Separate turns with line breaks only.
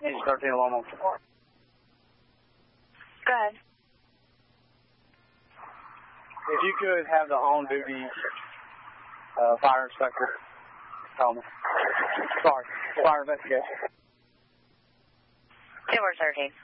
Engine 13 alarm on.
Go ahead.
If you could have the on-duty fire inspector call me. Sorry, fire investigator.
Timber 13.